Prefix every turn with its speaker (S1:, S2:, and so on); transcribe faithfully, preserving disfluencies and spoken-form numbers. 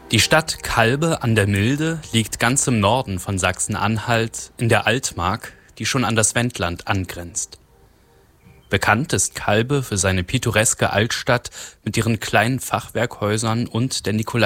S1: Die Stadt Calbe an der Milde liegt ganz im Norden von Sachsen-Anhalt in der Altmark, die schon an das Wendland angrenzt. Bekannt ist Calbe für seine pittoreske Altstadt mit ihren kleinen Fachwerkhäusern und der Nikolaiviertel.